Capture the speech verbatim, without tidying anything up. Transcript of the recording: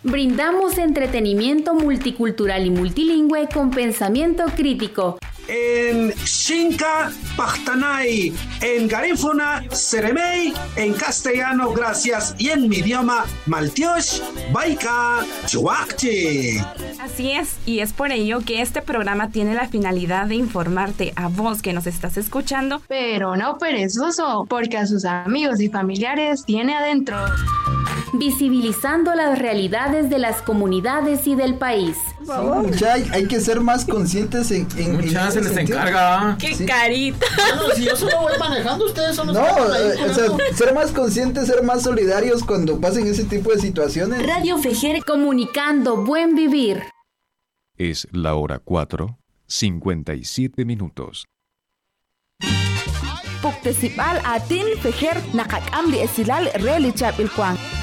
Brindamos entretenimiento multicultural y multilingüe con pensamiento crítico. En Xinca, Pachtanay, en Garífuna, Seremey, en castellano, gracias, y en mi idioma, Maltiosh, Baika, Chuakchi. Así es, y es por ello que este programa tiene la finalidad de informarte a vos que nos estás escuchando, pero no perezoso, porque a sus amigos y familiares tiene adentro. Visibilizando las realidades de las comunidades y del país. Sí, mucha, hay, hay que ser más conscientes en, en, mucha en se les sentido. encarga. ¡Qué sí. carita! Bueno, si yo solo voy manejando, ustedes son los No, que están ahí, eh, o sea, ser más conscientes, ser más solidarios cuando pasen ese tipo de situaciones. Radio Fejer, comunicando buen vivir. Es la hora cuatro, cincuenta y siete minutos. Puktesipal atin Fejer nakakam di esilal relichap ilkwang.